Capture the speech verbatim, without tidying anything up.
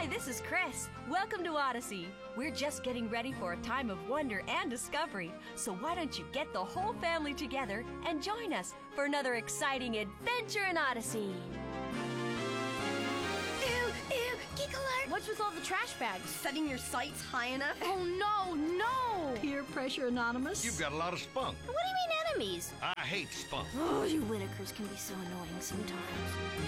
Hi, this is Chris. Welcome to Odyssey. We're just getting ready for a time of wonder and discovery. So why don't you get the whole family together and join us for another exciting adventure in Odyssey. Ew, ew, geek alert! What's with all the trash bags? Setting your sights high enough? Oh, no, no! Peer Pressure Anonymous? You've got a lot of spunk. What do you mean enemies? I hate spunk. Oh, you Whitakers can be so annoying sometimes.